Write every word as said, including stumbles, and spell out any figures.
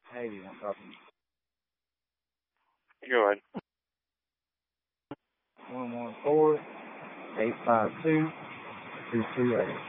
Hey, I'm talking. Go ahead. One one four eight five two two two eight.